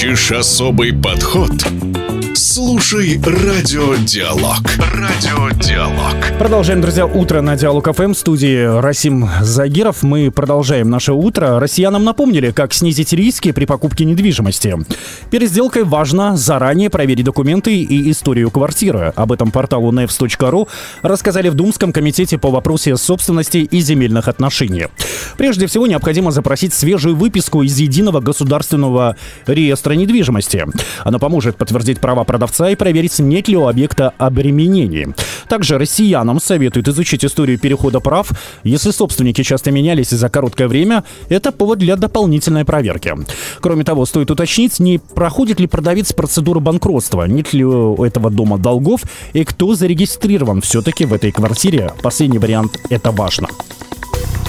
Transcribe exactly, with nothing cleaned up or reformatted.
Ищешь особый подход? Слушай Радиодиалог. Радиодиалог. Продолжаем, друзья, утро на Диалог эф эм. В студии Расим Загиров. Мы продолжаем наше утро. Россиянам напомнили, как снизить риски при покупке недвижимости. Перед сделкой важно заранее проверить документы и историю квартиры. Об этом порталу нэвс точка ру рассказали в Думском комитете по вопросам собственности и земельных отношений. Прежде всего, необходимо запросить свежую выписку из Единого государственного реестра недвижимости. Она поможет подтвердить права продавца и проверить, нет ли у объекта обременений. Также россиянам советуют изучить историю перехода прав. Если собственники часто менялись за короткое время, это повод для дополнительной проверки. Кроме того, стоит уточнить, не проходит ли продавец процедуру банкротства, нет ли у этого дома долгов и кто зарегистрирован все-таки в этой квартире. Последний вариант — это важно.